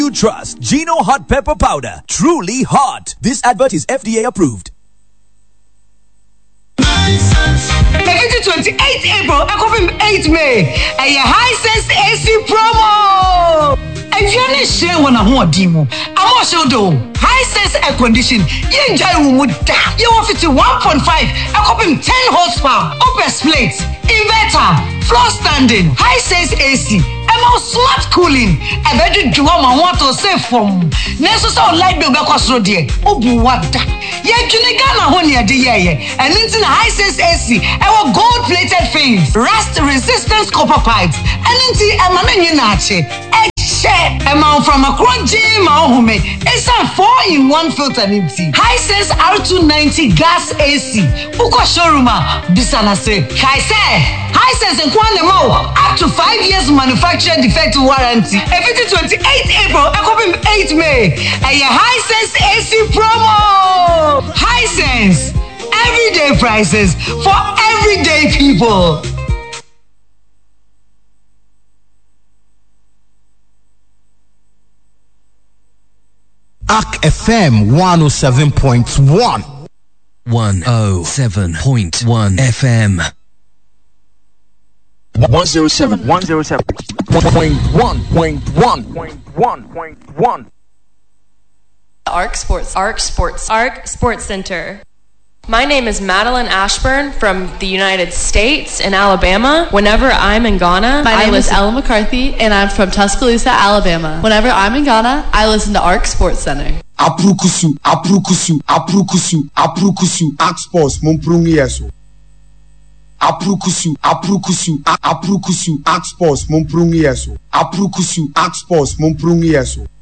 You trust Gino hot pepper powder. Truly hot. This advert is FDA approved. 28 April, and 8 May, and your Hisense AC promo. If you're not sure when I'm on demo, I'm also do Hisense air condition. You enjoy you offer to 1.5, and 10 horsepower, upper splits, inverter, floor standing, Hisense AC. Smart cooling. I bet you do want to save from. Neso so light bill back was road here. Obu wada. Ye Junigana honey a day. And into the Hisense AC. Our gold plated fins. Rust resistance copper pipes. And into a man nache. Amount from a crunching Mahome. It's a 4-in-1 filter empty. Hisense R290 gas AC. Uko showrooma. Bisana say. Hisense and Kwanemo up to 5 years manufacturer defect warranty. Every 28 April, and 8 May. And your Hisense AC promo. Hisense. Everyday prices for everyday people. ACK FM 107.1. 107.1 FM. 107.1.1.1. ARC Sports Center. My name is Madeline Ashburn from the United States in Alabama. Whenever I'm in Ghana, my name is Ella McCarthy, and I'm from Tuscaloosa, Alabama. Whenever I'm in Ghana, I listen to ARC Sports Center. Aprukusu, ACK Sports, Mumprungi Yeso. Aprukusu, ACK Sports, Mumprungi Yeso. ACK Sports, Mumprungi Yeso.